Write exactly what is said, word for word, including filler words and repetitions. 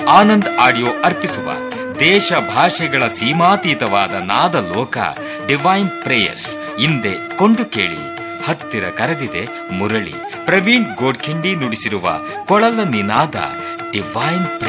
Anand audio ಅರ್ಪಿಸುವ ದೇಶ ಭಾಷೆಗಳ ಸೀಮಾತೀತವಾದ ನಾದ ಲೋಕ ಡಿವೈನ್ ಪ್ರೇಯರ್ಸ್ ಹಿಂದೆ ಕೊಂಡು ಕೇಳಿ. ಹತ್ತಿರ ಕರೆದಿದೆ ಮುರಳಿ. ಪ್ರವೀಣ್ ಗೋಡ್ಖಿಂಡಿ ನುಡಿಸಿರುವ ಕೊಳಲ ನಿನಾದ ಡಿವೈನ್